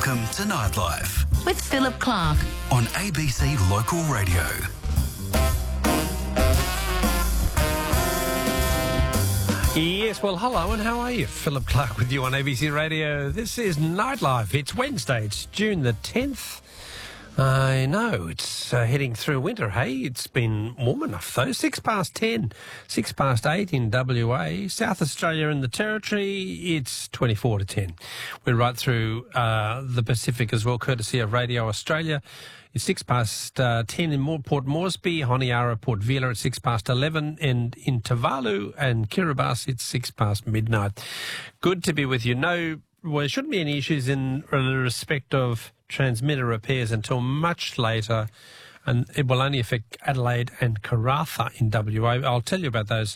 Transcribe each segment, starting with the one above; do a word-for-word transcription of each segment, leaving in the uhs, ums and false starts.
Welcome to Nightlife with Philip Clark on A B C Local Radio. Yes, well, hello and how are you? Philip Clark with you on A B C Radio. This is Nightlife. It's Wednesday. It's June the tenth. I know, it's uh, heading through winter, hey? It's been warm enough, though. Six past ten, six past eight in W A. South Australia and the Territory, it's twenty-four to ten. We're right through uh, the Pacific as well, courtesy of Radio Australia. It's six past uh, ten in Port Moresby, Honiara, Port Vila at six past eleven, and in Tuvalu and Kiribati it's six past midnight. Good to be with you. No, well, there shouldn't be any issues in respect of transmitter repairs until much later, and it will only affect Adelaide and Karratha in W A. I'll tell you about those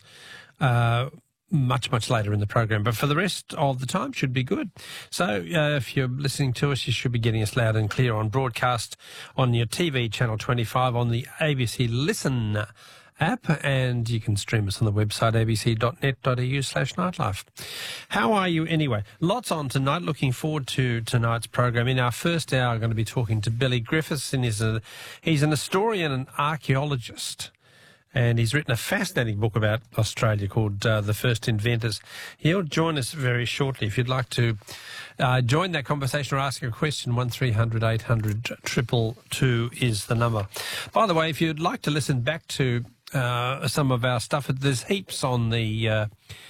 uh, much, much later in the program. But for the rest of the time, should be good. So uh, if you're listening to us, you should be getting us loud and clear on broadcast on your T V, Channel twenty-five, on the A B C Listen app, and you can stream us on the website abc.net.au slash nightlife. How are you anyway? Lots on tonight. Looking forward to tonight's program. In our first hour, I'm going to be talking to Billy Griffiths, and he's, a, he's an historian and archaeologist. And he's written a fascinating book about Australia called uh, The First Inventors. He'll join us very shortly. If you'd like to uh, join that conversation or ask a question, one three hundred eight hundred two two two is the number. By the way, if you'd like to listen back to uh, some of our stuff, there's heaps on the uh,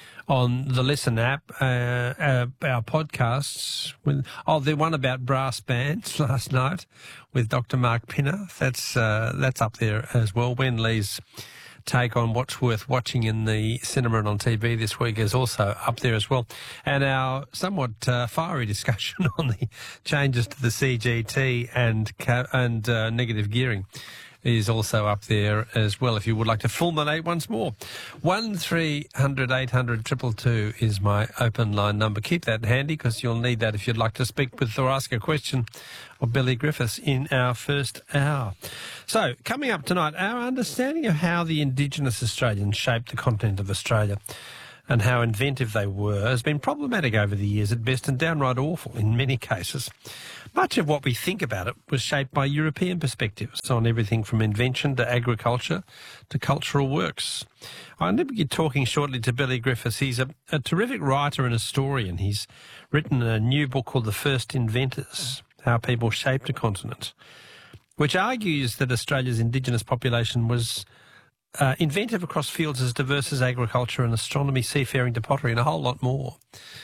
on the Listen app, uh, uh, our podcasts. With, oh, the one about brass bands last night with Doctor Mark Pinner. That's uh, that's up there as well. Wen Lee's take on what's worth watching in the cinema and on T V this week is also up there as well. And our somewhat uh, fiery discussion on the changes to the C G T and ca- and uh, negative gearing is also up there as well, if you would like to fulminate once more. one three hundred eight hundred two two two is my open line number. Keep that handy because you'll need that if you'd like to speak with or ask a question of Billy Griffiths in our first hour. So, coming up tonight, our understanding of how the Indigenous Australians shaped the continent of Australia and how inventive they were has been problematic over the years at best and downright awful in many cases. Much of what we think about it was shaped by European perspectives on everything from invention to agriculture to cultural works. I'm going to be talking shortly to Billy Griffiths. He's a, a terrific writer and historian. He's written a new book called The First Inventors, How People Shaped a Continent, which argues that Australia's Indigenous population was Uh, inventive across fields as diverse as agriculture and astronomy, seafaring to pottery and a whole lot more,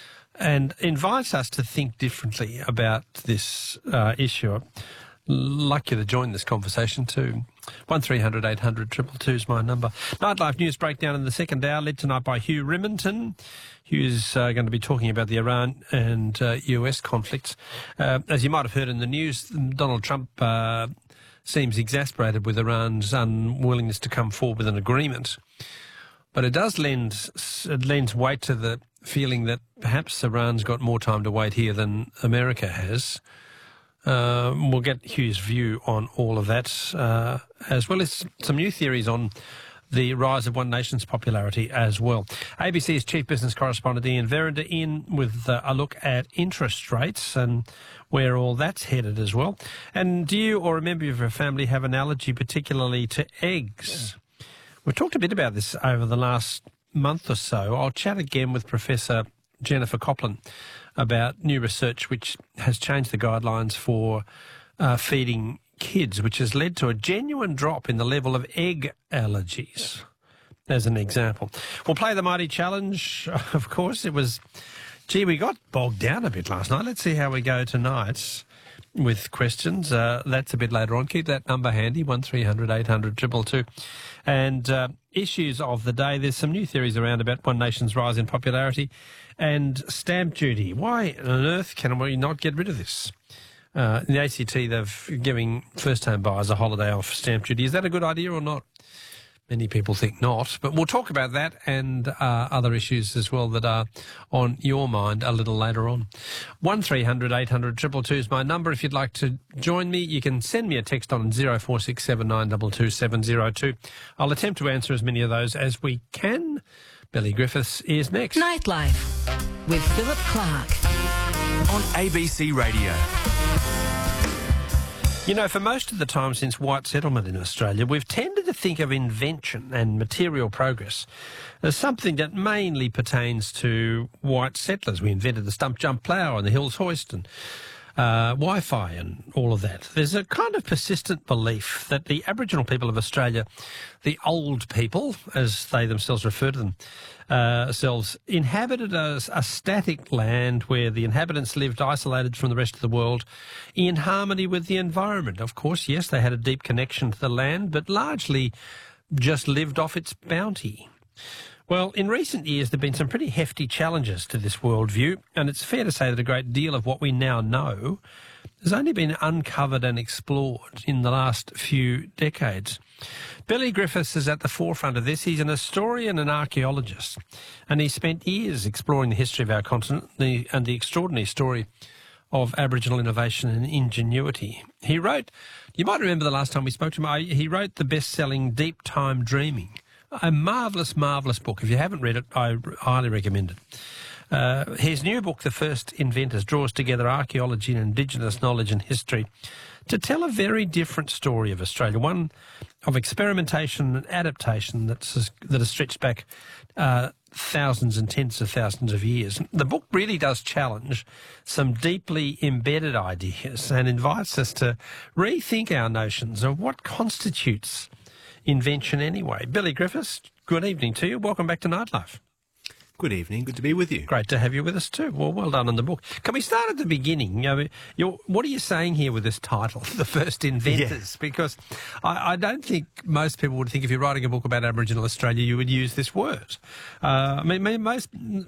and invites us to think differently about this uh, issue. I'd like you to join this conversation too. one three hundred eight hundred two two two is my number. Nightlife news breakdown in the second hour, led tonight by Hugh Riminton. Hugh's uh, going to be talking about the Iran and uh, U S conflicts. Uh, as you might have heard in the news, Donald Trump Uh, seems exasperated with Iran's unwillingness to come forward with an agreement. But it does lend, it lends weight to the feeling that perhaps Iran's got more time to wait here than America has. Uh, we'll get Hugh's view on all of that, uh, as well as some new theories on the rise of One Nation's popularity as well. A B C's chief business correspondent Ian Verrinder in with uh, a look at interest rates and where all that's headed as well. And do you or a member of your family have an allergy particularly to eggs? We've talked a bit about this over the last month or so. I'll chat again with Professor Jennifer Copland about new research which has changed the guidelines for uh, feeding kids, which has led to a genuine drop in the level of egg allergies, as an example. We'll play the Mighty Challenge, of course. It was, gee, we got bogged down a bit last night. Let's see how we go tonight with questions. Uh, that's a bit later on. Keep that number handy, one three hundred eight hundred two two two. And uh, issues of the day, there's some new theories around about One Nation's rise in popularity and stamp duty. Why on earth can we not get rid of this? Uh, in the A C T, they're giving first-time buyers a holiday off stamp duty. Is that a good idea or not? Many people think not, but we'll talk about that and uh, other issues as well that are on your mind a little later on. one three hundred eight hundred two two two is my number. If you'd like to join me, you can send me a text on zero four six seven nine two two seven zero two. I'll attempt to answer as many of those as we can. Billy Griffiths is next. Nightlife with Philip Clark. on A B C Radio. You know, for most of the time since white settlement in Australia, we've tended to think of invention and material progress as something that mainly pertains to white settlers. We invented the stump jump plough and the hills hoist and uh, Wi-Fi and all of that. There's a kind of persistent belief that the Aboriginal people of Australia, the old people, as they themselves refer to them, Uh, selves, inhabited a, a static land where the inhabitants lived isolated from the rest of the world in harmony with the environment. Of course, yes, they had a deep connection to the land, but largely just lived off its bounty. Well, in recent years, there have been some pretty hefty challenges to this worldview, and it's fair to say that a great deal of what we now know has only been uncovered and explored in the last few decades. Billy Griffiths is at the forefront of this. He's an historian and archaeologist, and he spent years exploring the history of our continent the, and the extraordinary story of Aboriginal innovation and ingenuity. He wrote, you might remember the last time we spoke to him, he wrote the best-selling Deep Time Dreaming, a marvellous, marvellous book. If you haven't read it, I highly recommend it. Uh, his new book, The First Inventors, draws together archaeology and Indigenous knowledge and history to tell a very different story of Australia, one of experimentation and adaptation that's, that has stretched back uh, thousands and tens of thousands of years. The book really does challenge some deeply embedded ideas and invites us to rethink our notions of what constitutes invention anyway. Billy Griffiths, good evening to you. Welcome back to Nightlife. Good evening. Good to be with you. Great to have you with us too. Well, well done on the book. Can we start at the beginning? You know, you're, what are you saying here with this title, The First Inventors? Yeah. Because I, I don't think most people would think if you're writing a book about Aboriginal Australia, you would use this word. Uh, I mean, most,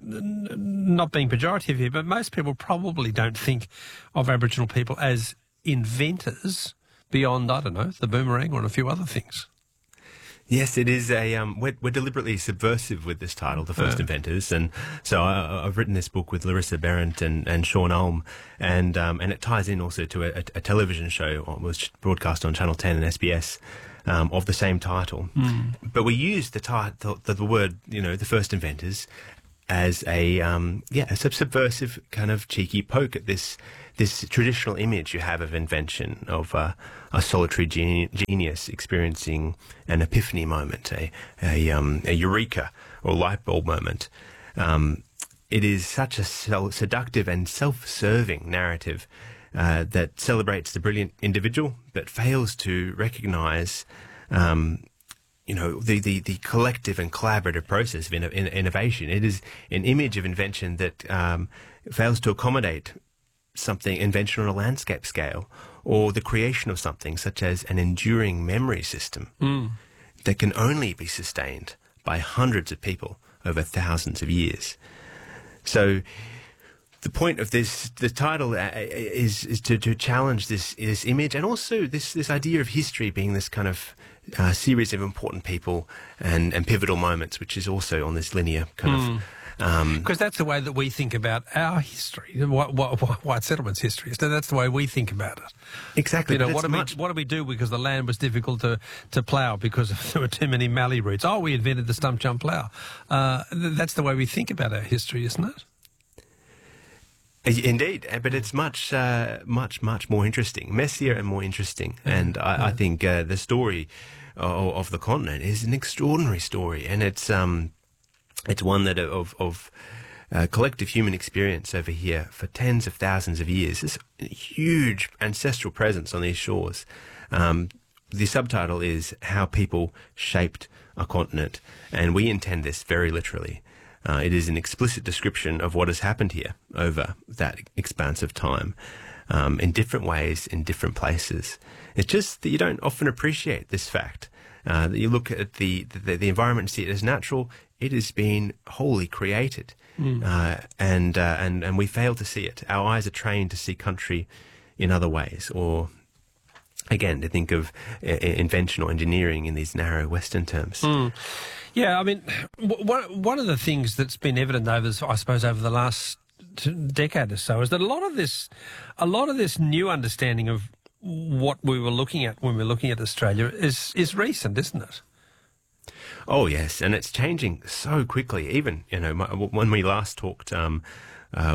not being pejorative here, but most people probably don't think of Aboriginal people as inventors beyond, I don't know, the boomerang or a few other things. Yes, it is a. Um, we're, we're deliberately subversive with this title, The First uh. Inventors, and so I, I've written this book with Larissa Berendt and, and Sean Ulm, and um, and it ties in also to a, a television show on, was broadcast on Channel ten and S B S um, of the same title. Mm. But we use the title, the, the word, you know, The First Inventors, as a um, yeah, as a subversive kind of cheeky poke at this this traditional image you have of invention, of uh, a solitary geni- genius experiencing an epiphany moment, a a, um, a eureka or light bulb moment. Um, it is such a seductive and self-serving narrative uh, that celebrates the brilliant individual, but fails to recognise Um, you know, the, the, the collective and collaborative process of in, in, innovation. It is an image of invention that um, fails to accommodate something, invention on a landscape scale, or the creation of something such as an enduring memory system mm. that can only be sustained by hundreds of people over thousands of years. So the point of this, the title is, is to, to challenge this, this image, and also this, this idea of history being this kind of uh, series of important people and, and pivotal moments, which is also on this linear kind mm. of... Because um, that's the way that we think about our history, what, what, what white settlements history. So that's the way we think about it. Exactly. You know, what do, much... we, what do we do because the land was difficult to, to plough because there were too many mallee roots? Oh, we invented the stump jump plough. Uh, that's the way we think about our history, isn't it? Indeed, but it's much, uh, much, much more interesting, messier and more interesting. And I, yeah. I think uh, the story of, of the continent is an extraordinary story, and it's um, it's one that of of uh, collective human experience over here for tens of thousands of years. This huge ancestral presence on these shores. Um, the subtitle is "How People Shaped a Continent," and we intend this very literally. Uh, it is an explicit description of what has happened here over that expanse of time, um, in different ways, in different places. It's just that you don't often appreciate this fact. Uh, that you look at the, the, the environment and see it as natural. It has been wholly created, mm. uh, and, uh, and, and we fail to see it. Our eyes are trained to see country in other ways, or again, to think of uh, invention or engineering in these narrow Western terms. Mm. Yeah, I mean, one one of the things that's been evident over, I suppose, over the last decade or so, is that a lot of this, a lot of this new understanding of what we were looking at when we were looking at Australia is is recent, isn't it? Oh yes, and it's changing so quickly. Even you know, when we last talked, um, uh,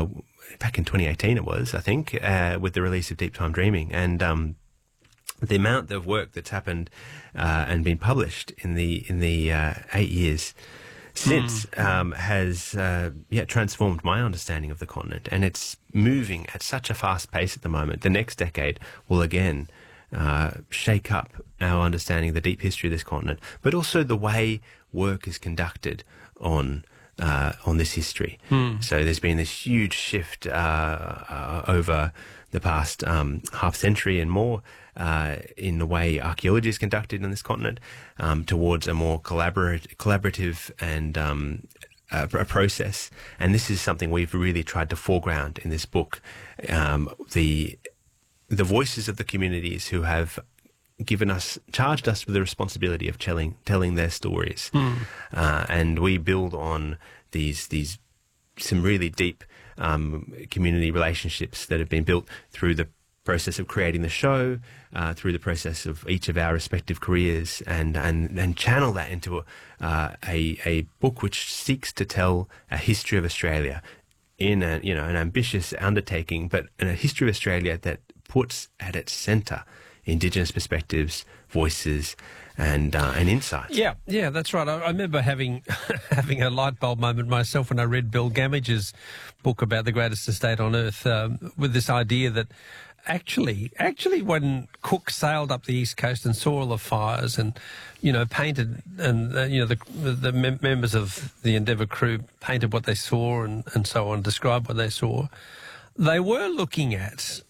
back in twenty eighteen it was, I think, uh, with the release of Deep Time Dreaming. And um, the amount of work that's happened uh, and been published in the in the uh, eight years since mm. um, has uh, yeah transformed my understanding of the continent, and it's moving at such a fast pace at the moment. The next decade will again uh, shake up our understanding of the deep history of this continent, but also the way work is conducted on uh, on this history. Mm. So there's been this huge shift uh, uh, over the past um, half century and more uh, in the way archaeology is conducted on this continent, um, towards a more collaborative, collaborative and um, a, a process. And this is something we've really tried to foreground in this book. Um, the the voices of the communities who have given us, charged us with the responsibility of telling telling their stories, mm. uh, and we build on these these some really deep um, community relationships that have been built through the process of creating the show, uh, through the process of each of our respective careers, and and, and channel that into a, uh, a a book which seeks to tell a history of Australia in a you know an ambitious undertaking, but in a history of Australia that puts at its centre Indigenous perspectives, voices, and uh, and insights. Yeah, yeah, that's right. I, I remember having having a light bulb moment myself when I read Bill Gamage's book about the greatest estate on earth, um, with this idea that actually, actually, when Cook sailed up the east coast and saw all the fires, and you know, painted, and uh, you know, the the mem- members of the Endeavour crew painted what they saw and and so on, described what they saw, they were looking at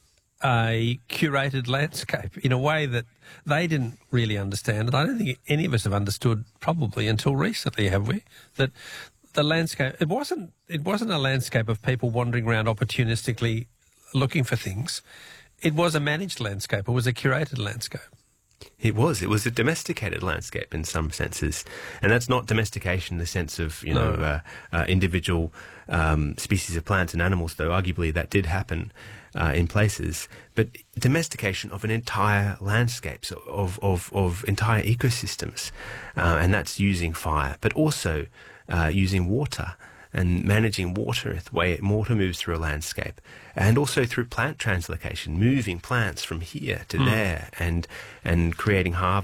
a curated landscape in a way that they didn't really understand. And I don't think any of us have understood probably until recently, have we? That the landscape, it wasn't, it wasn't a landscape of people wandering around opportunistically looking for things. It was a managed landscape. It was a curated landscape. It was. It was a domesticated landscape in some senses. And that's not domestication in the sense of, you know, No. uh, uh, individual um, species of plants and animals, though arguably that did happen uh, in places. But domestication of an entire landscape, so of, of, of entire ecosystems. Uh, and that's using fire, but also uh, using water and managing water, the way water moves through a landscape, and also through plant translocation, moving plants from here to mm. there, and and creating harvests